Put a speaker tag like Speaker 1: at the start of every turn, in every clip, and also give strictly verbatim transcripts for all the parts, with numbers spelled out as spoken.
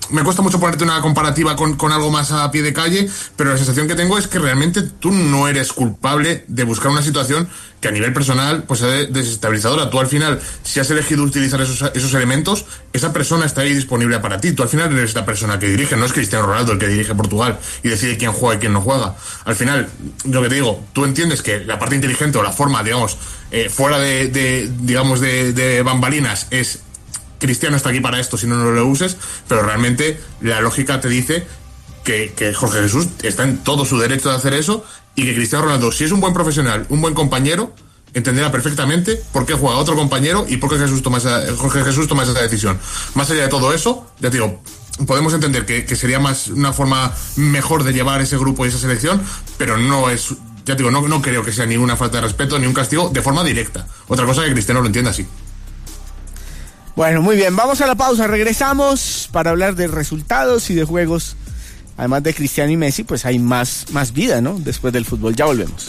Speaker 1: me cuesta mucho ponerte una comparativa con, con algo más a pie de calle, pero la sensación que tengo es que realmente tú no eres culpable de buscar una situación que a nivel personal pues es desestabilizadora. Tú al final, si has elegido utilizar esos, esos elementos, esa persona está ahí disponible para ti. Tú al final eres la persona que dirige, no es Cristiano Ronaldo el que dirige Portugal y decide quién juega y quién no juega. Al final, lo que te digo, tú entiendes que la parte inteligente o la forma, digamos, eh, fuera de, de digamos, de, de bambalinas es Cristiano está aquí para esto, si no, no lo uses, pero realmente la lógica te dice que, que Jorge Jesús está en todo su derecho de hacer eso y que Cristiano Ronaldo, si es un buen profesional, un buen compañero, entenderá perfectamente por qué juega otro compañero y por qué Jesús toma esa, Jorge Jesús toma esa decisión. Más allá de todo eso, ya te digo, podemos entender que, que sería más una forma mejor de llevar ese grupo y esa selección, pero no es, ya te digo, no, no creo que sea ninguna falta de respeto ni un castigo de forma directa. Otra cosa que Cristiano lo entienda así.
Speaker 2: Bueno, muy bien, vamos a la pausa, regresamos para hablar de resultados y de juegos. Además de Cristiano y Messi, pues hay más, más vida, ¿no? Después del fútbol, ya volvemos.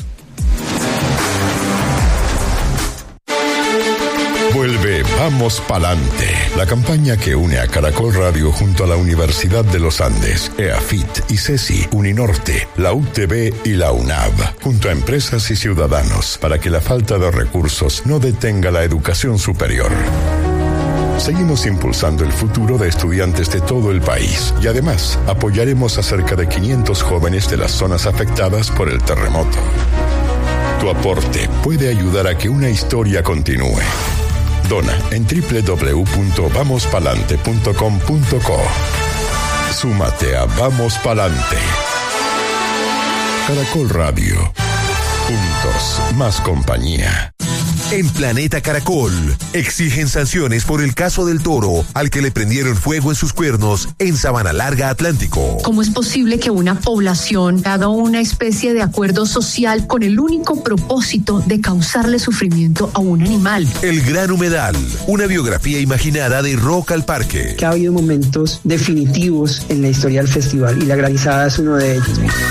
Speaker 3: Vuelve Vamos Palante, la campaña que une a Caracol Radio junto a la Universidad de los Andes, EAFIT, ICESI, Uninorte, la U T B y la UNAV, junto a empresas y ciudadanos, para que la falta de recursos no detenga la educación superior. Seguimos impulsando el futuro de estudiantes de todo el país y además apoyaremos a cerca de quinientos jóvenes de las zonas afectadas por el terremoto. Tu aporte puede ayudar a que una historia continúe. Dona en doble u doble u doble u punto vamos palante punto com punto co. Súmate a Vamos Palante. Caracol Radio. Juntos, más compañía.
Speaker 4: En Planeta Caracol, exigen sanciones por el caso del toro al que le prendieron fuego en sus cuernos en Sabana Larga, Atlántico.
Speaker 5: ¿Cómo es posible que una población haga una especie de acuerdo social con el único propósito de causarle sufrimiento a un animal?
Speaker 4: El Gran Humedal, una biografía imaginada de Rock al Parque.
Speaker 6: Que ha habido momentos definitivos en la historia del festival y la granizada es uno de ellos.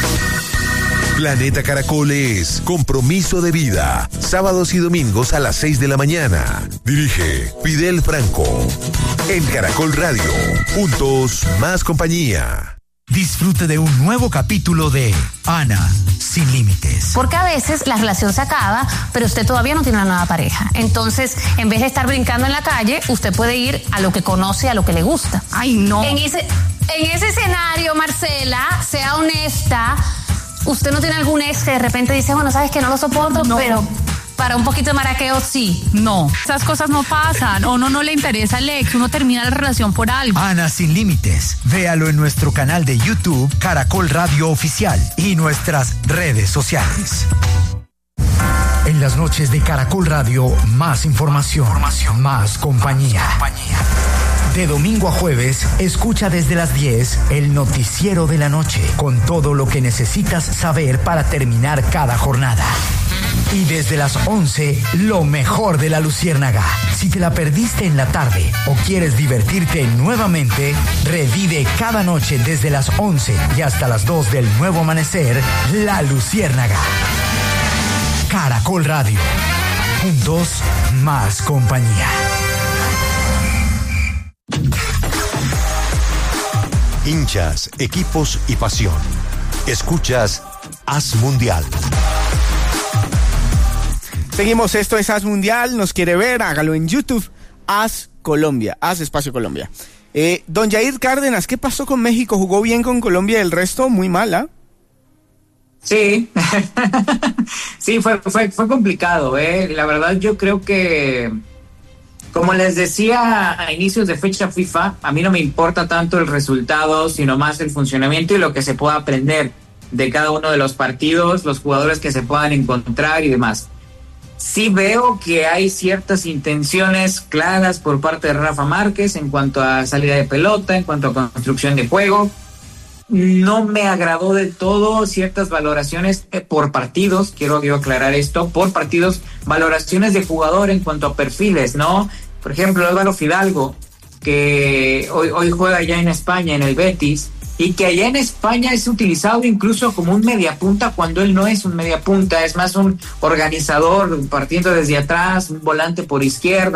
Speaker 4: Planeta Caracol es Compromiso de Vida, sábados y domingos a las seis de la mañana. Dirige Fidel Franco. En Caracol Radio, juntos, más compañía.
Speaker 7: Disfrute de un nuevo capítulo de Ana, sin límites.
Speaker 8: Porque a veces la relación se acaba, pero usted todavía no tiene una nueva pareja. Entonces, en vez de estar brincando en la calle, usted puede ir a lo que conoce, a lo que le gusta.
Speaker 7: Ay, no.
Speaker 8: En ese, en ese escenario, Marcela, sea honesta. ¿Usted no tiene algún ex que de repente dice, bueno, sabes que no lo soporto, no, pero para un poquito de maraqueo sí?
Speaker 9: No, esas cosas no pasan. O no, no le interesa el ex, uno termina la relación por algo.
Speaker 7: Ana sin límites. Véalo en nuestro canal de YouTube, Caracol Radio Oficial, y nuestras redes sociales. En las noches de Caracol Radio, más información, información más compañía. Más compañía. De domingo a jueves, escucha desde las diez el noticiero de la noche, con todo lo que necesitas saber para terminar cada jornada. Y desde las once, lo mejor de la Luciérnaga. Si te la perdiste en la tarde o quieres divertirte nuevamente, revive cada noche desde las once y hasta las dos del nuevo amanecer, La Luciérnaga. Caracol Radio. Juntos, más compañía.
Speaker 4: Hinchas, equipos y pasión. Escuchas Haz Mundial.
Speaker 2: Seguimos, esto es Haz Mundial. Nos quiere ver, hágalo en YouTube. Haz Colombia, Haz Espacio Colombia. Eh, don Jair Cárdenas, ¿qué pasó con México? ¿Jugó bien con Colombia y el resto? Muy mala.
Speaker 10: Sí, sí, fue, fue, fue complicado, ¿eh? La verdad yo creo que, como les decía a inicios de fecha FIFA, a mí no me importa tanto el resultado, sino más el funcionamiento y lo que se pueda aprender de cada uno de los partidos, los jugadores que se puedan encontrar y demás. Sí veo que hay ciertas intenciones claras por parte de Rafa Márquez en cuanto a salida de pelota, en cuanto a construcción de juego. No me agradó del todo ciertas valoraciones por partidos, quiero, quiero aclarar esto, por partidos, valoraciones de jugador en cuanto a perfiles, ¿no? Por ejemplo, Álvaro Fidalgo, que hoy, hoy juega ya en España, en el Betis, y que allá en España es utilizado incluso como un mediapunta cuando él no es un mediapunta, es más un organizador partiendo desde atrás, un volante por izquierda.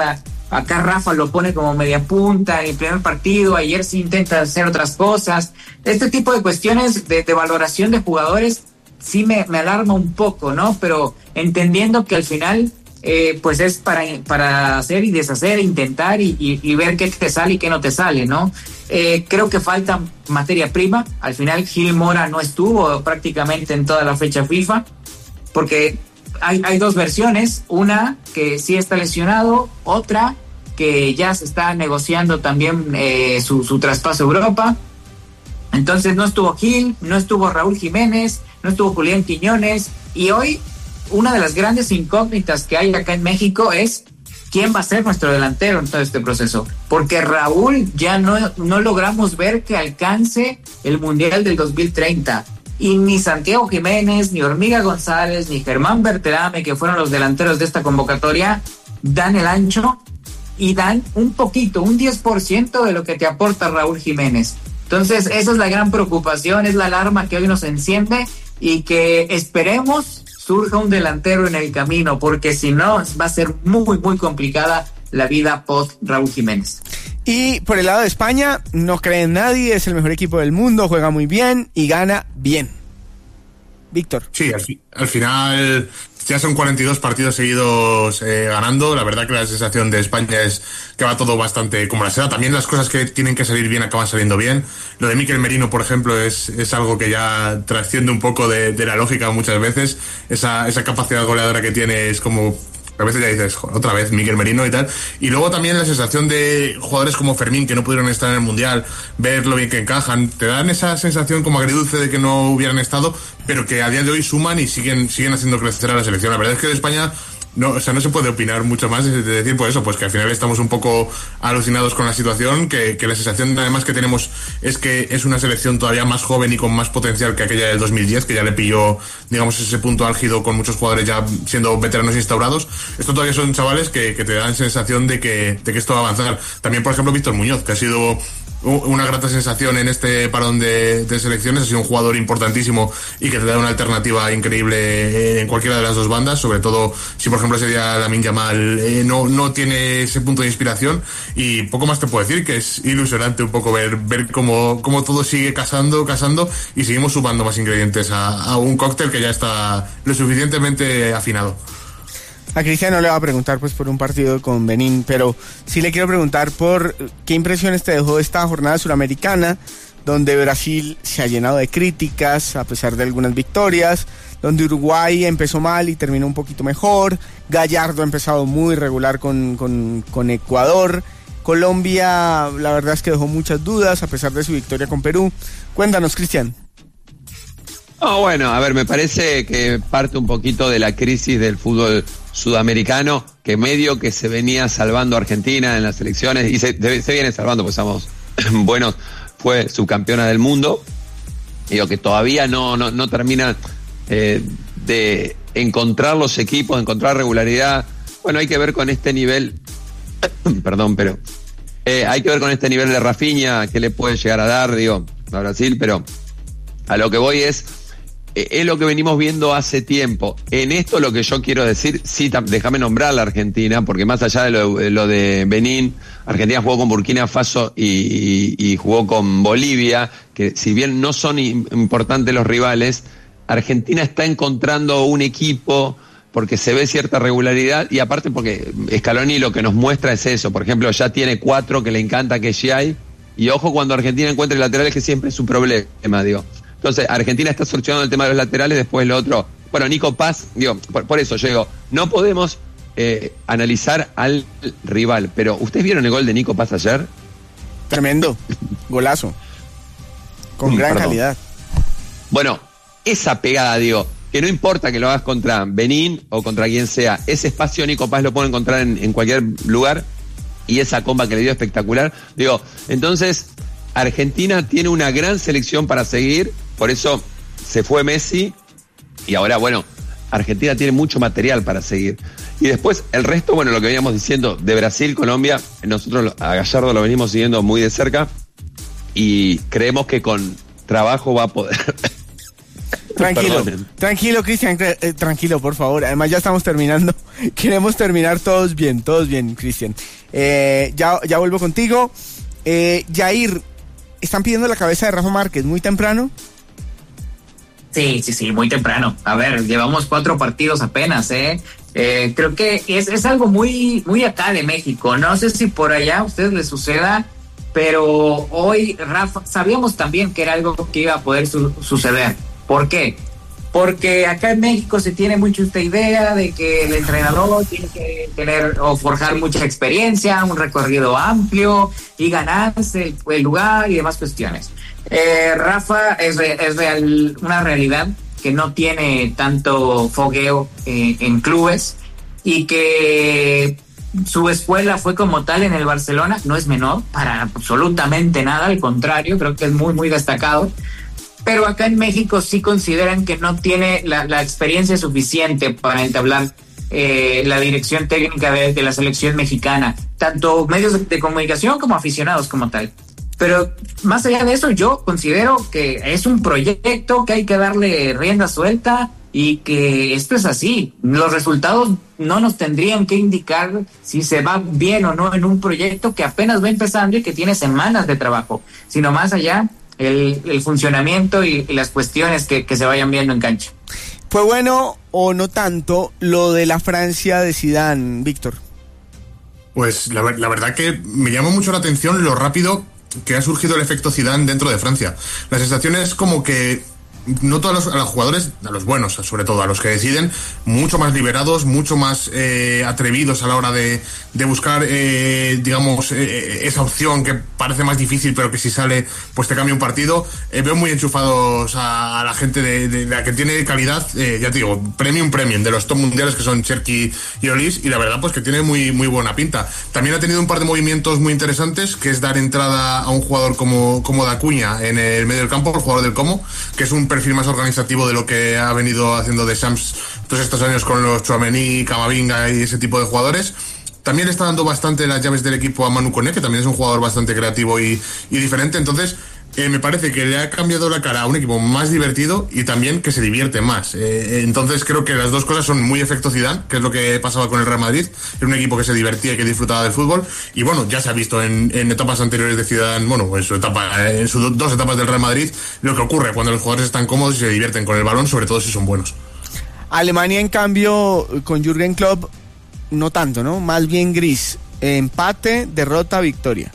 Speaker 10: acá Rafa lo pone como media punta en el primer partido, ayer sí intenta hacer otras cosas. Este tipo de cuestiones de, de valoración de jugadores sí me, me alarma un poco, ¿no? Pero entendiendo que al final eh, pues es para, para hacer y deshacer, intentar y, y, y ver qué te sale y qué no te sale, ¿no? Eh, creo que falta materia prima. Al final Gil Mora no estuvo prácticamente en toda la fecha FIFA, porque hay, hay dos versiones, una que sí está lesionado, otra que ya se está negociando también eh, su, su traspaso a Europa. Entonces no estuvo Gil, no estuvo Raúl Jiménez, no estuvo Julián Quiñones, y hoy una de las grandes incógnitas que hay acá en México es quién va a ser nuestro delantero en todo este proceso, porque Raúl ya no, no logramos ver que alcance el Mundial del dos mil treinta, y ni Santiago Jiménez, ni Hormiga González, ni Germán Berterame, que fueron los delanteros de esta convocatoria, dan el ancho y dan un poquito, un diez por ciento de lo que te aporta Raúl Jiménez. Entonces esa es la gran preocupación, es la alarma que hoy nos enciende, y que esperemos surja un delantero en el camino, porque si no va a ser muy muy complicada la vida post Raúl Jiménez.
Speaker 2: Y por el lado de España, no cree en nadie, es el mejor equipo del mundo, juega muy bien y gana bien. Víctor.
Speaker 1: Sí, al, fi- al final ya son cuarenta y dos partidos seguidos eh, ganando. La verdad que la sensación de España es que va todo bastante como la seda. También las cosas que tienen que salir bien acaban saliendo bien. Lo de Mikel Merino, por ejemplo, es, es algo que ya trasciende un poco de, de la lógica muchas veces. Esa, esa capacidad goleadora que tiene es como... A veces ya dices, otra vez Mikel Merino y tal. Y luego también la sensación de jugadores como Fermín, que no pudieron estar en el Mundial, ver lo bien que encajan, te dan esa sensación como agridulce de que no hubieran estado, pero que a día de hoy suman y siguen siguen haciendo crecer a la selección. La verdad es que de España no, o sea, no se puede opinar mucho más de, de decir pues eso, pues que al final estamos un poco alucinados con la situación, que, que la sensación además que tenemos es que es una selección todavía más joven y con más potencial que aquella del dos mil diez, que ya le pilló, digamos, ese punto álgido con muchos jugadores ya siendo veteranos instaurados. Esto todavía son chavales que, que te dan sensación de que, de que esto va a avanzar. También, por ejemplo, Víctor Muñoz, que ha sido una grata sensación en este parón de, de selecciones, ha sido un jugador importantísimo y que te da una alternativa increíble en cualquiera de las dos bandas, sobre todo si por ejemplo ese día Lamine Yamal eh, no, no tiene ese punto de inspiración. Y poco más te puedo decir, que es ilusionante un poco ver, ver cómo, cómo todo sigue casando, casando y seguimos sumando más ingredientes a, a un cóctel que ya está lo suficientemente afinado.
Speaker 2: A Cristiano le va a preguntar pues por un partido con Benín, pero sí le quiero preguntar por qué impresiones te dejó esta jornada suramericana, donde Brasil se ha llenado de críticas a pesar de algunas victorias, donde Uruguay empezó mal y terminó un poquito mejor, Gallardo ha empezado muy regular con, con, con Ecuador, Colombia la verdad es que dejó muchas dudas a pesar de su victoria con Perú. Cuéntanos, Cristian.
Speaker 11: Oh, bueno, a ver, me parece que parte un poquito de la crisis del fútbol sudamericano, que medio que se venía salvando Argentina en las elecciones, y se, se viene salvando, pues somos buenos, fue subcampeona del mundo, digo que todavía no, no, no termina eh, de encontrar los equipos, de encontrar regularidad. Bueno, hay que ver con este nivel, perdón, pero eh, hay que ver con este nivel de Rafinha, qué le puede llegar a dar, digo, a Brasil, pero a lo que voy es... es lo que venimos viendo hace tiempo. En esto lo que yo quiero decir, sí, déjame nombrar a la Argentina, porque más allá de lo, de lo de Benín, Argentina jugó con Burkina Faso y, y, y jugó con Bolivia, que si bien no son importantes los rivales, Argentina está encontrando un equipo porque se ve cierta regularidad, y aparte porque Scaloni lo que nos muestra es eso. Por ejemplo, ya tiene cuatro que le encanta que Giai, y ojo cuando Argentina encuentre laterales, que siempre es su problema, digo. Entonces, Argentina está solucionando el tema de los laterales, después lo otro. Bueno, Nico Paz, digo, por, por eso yo digo, no podemos eh, analizar al rival, pero ¿ustedes vieron el gol de Nico Paz ayer?
Speaker 2: Tremendo, golazo, con gran
Speaker 11: Perdón.
Speaker 2: calidad.
Speaker 11: Bueno, esa pegada, digo, que no importa que lo hagas contra Benín o contra quien sea, ese espacio Nico Paz lo puede encontrar en, en cualquier lugar, y esa comba que le dio espectacular. Digo, entonces... Argentina tiene una gran selección para seguir, por eso se fue Messi, y ahora, bueno, Argentina tiene mucho material para seguir. Y después, el resto, bueno, lo que veníamos diciendo de Brasil, Colombia, nosotros a Gallardo lo venimos siguiendo muy de cerca, y creemos que con trabajo va a poder...
Speaker 2: Tranquilo, tranquilo, Cristian, eh, tranquilo, por favor. Además, ya estamos terminando queremos terminar todos bien, todos bien, Cristian. Eh, ya, ya vuelvo contigo. Eh, Jair, ¿están pidiendo la cabeza de Rafa Márquez muy temprano?
Speaker 10: Sí, sí, sí, muy temprano. A ver, llevamos cuatro partidos apenas, ¿eh? Eh, creo que es, es algo muy, muy acá de México. No sé si por allá a ustedes les suceda, pero hoy Rafa, sabíamos también que era algo que iba a poder su, suceder. ¿Por qué? Porque acá en México se tiene mucho esta idea de que el entrenador tiene que tener o forjar mucha experiencia, un recorrido amplio y ganarse el, el lugar y demás cuestiones. Eh, Rafa es, es real, una realidad que no tiene tanto fogueo eh, en clubes y que su escuela fue como tal en el Barcelona, no es menor para absolutamente nada, al contrario, creo que es muy, muy destacado. Pero acá en México sí consideran que no tiene la, la experiencia suficiente para entablar eh, la dirección técnica de, de la selección mexicana, tanto medios de, de comunicación como aficionados como tal. Pero más allá de eso, yo considero que es un proyecto que hay que darle rienda suelta y que esto es así. Los resultados no nos tendrían que indicar si se va bien o no en un proyecto que apenas va empezando y que tiene semanas de trabajo, sino más allá el, el funcionamiento y, y las cuestiones que, que se vayan viendo en cancha.
Speaker 2: ¿Fue bueno o no tanto lo de la Francia de Zidane, Víctor?
Speaker 1: Pues la, la verdad que me llama mucho la atención lo rápido que ha surgido el efecto Zidane dentro de Francia. La sensación es como que noto a los, a los jugadores, a los buenos sobre todo, a los que deciden, mucho más liberados, mucho más eh, atrevidos a la hora de, de buscar, eh, digamos, eh, esa opción que parece más difícil, pero que si sale, pues te cambia un partido. Eh, veo muy enchufados a, a la gente de, de, de la que tiene calidad, eh, ya te digo, premium premium, de los top mundiales que son Cherki y Olis, y la verdad pues que tiene muy, muy buena pinta. También ha tenido un par de movimientos muy interesantes, que es dar entrada a un jugador como, como Dacuña en el medio del campo, el jugador del Como, que es un perfil más organizativo de lo que ha venido haciendo de Shams todos estos años con los Tchouaméni, Camavinga y ese tipo de jugadores. También le está dando bastante las llaves del equipo a Manu Koné, que también es un jugador bastante creativo y, y diferente. Entonces, eh, me parece que le ha cambiado la cara a un equipo más divertido y también que se divierte más. Eh, entonces, creo que las dos cosas son muy efecto Zidane, que es lo que pasaba con el Real Madrid. Era un equipo que se divertía y que disfrutaba del fútbol. Y bueno, ya se ha visto en, en etapas anteriores de Zidane, bueno, en su etapa, en sus dos etapas del Real Madrid, lo que ocurre cuando los jugadores están cómodos y se divierten con el balón, sobre todo si son buenos.
Speaker 2: Alemania, en cambio, con Jürgen Klopp, no tanto, ¿no? Más bien gris. Empate, derrota, victoria.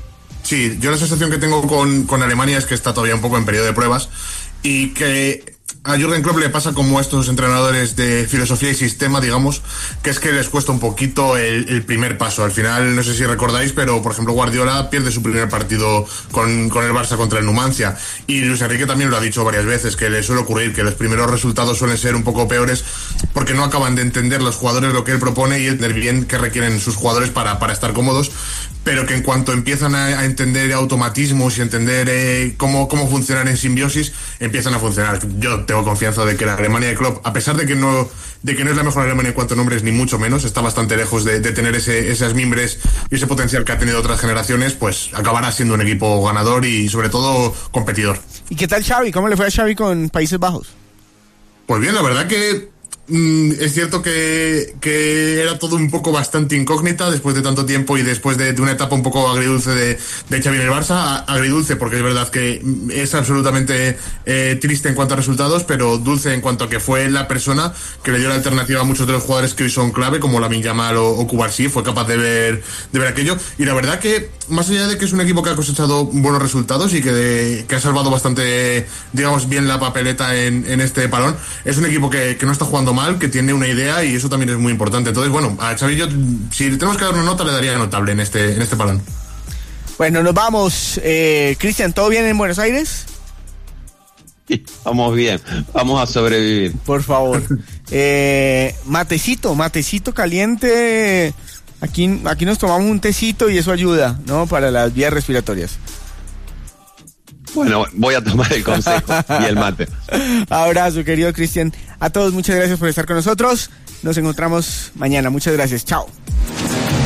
Speaker 1: Sí, yo la sensación que tengo con, con Alemania es que está todavía un poco en periodo de pruebas y que a Jürgen Klopp le pasa como a estos entrenadores de filosofía y sistema, digamos, que es que les cuesta un poquito el, el primer paso. Al final, no sé si recordáis, pero por ejemplo Guardiola pierde su primer partido con, con el Barça contra el Numancia, y Luis Enrique también lo ha dicho varias veces, que le suele ocurrir que los primeros resultados suelen ser un poco peores porque no acaban de entender los jugadores lo que él propone y entender bien qué requieren sus jugadores para, para estar cómodos, pero que en cuanto empiezan a, a entender automatismos y entender eh, cómo, cómo funcionan en simbiosis, empiezan a funcionar. Yo tengo confianza de que la Alemania de Klopp, a pesar de que no de que no es la mejor Alemania en cuanto a nombres, ni mucho menos, está bastante lejos de, de tener ese, esas mimbres y ese potencial que ha tenido otras generaciones, pues acabará siendo un equipo ganador y sobre todo competidor.
Speaker 2: ¿Y qué tal Xavi? ¿Cómo le fue a Xavi con Países Bajos?
Speaker 1: Pues bien, la verdad que Mm, es cierto que, que era todo un poco bastante incógnita después de tanto tiempo y después de, de una etapa un poco agridulce de, de Xavi en el Barça. Agridulce porque es verdad que es absolutamente eh, triste en cuanto a resultados, pero dulce en cuanto a que fue la persona que le dio la alternativa a muchos de los jugadores que hoy son clave, como Lamine Yamal o, o Cubarsí. Fue capaz de ver, de ver aquello, y la verdad que más allá de que es un equipo que ha cosechado buenos resultados y que, de, que ha salvado bastante, digamos, bien la papeleta en, en este parón, es un equipo que, que no está jugando mal, que tiene una idea, y eso también es muy importante. Entonces, bueno, a Xavi yo, si le tenemos que dar una nota, le daría notable en este en este parón.
Speaker 2: Bueno, nos vamos. Eh, Cristian, ¿todo bien en Buenos Aires?
Speaker 11: Sí, vamos bien, vamos a sobrevivir.
Speaker 2: Por favor. eh, matecito, matecito caliente. Aquí, aquí nos tomamos un tecito y eso ayuda, ¿no? Para las vías respiratorias.
Speaker 11: Bueno, voy a tomar el consejo y el mate.
Speaker 2: Abrazo, querido Cristian. A todos, muchas gracias por estar con nosotros. Nos encontramos mañana. Muchas gracias. Chao.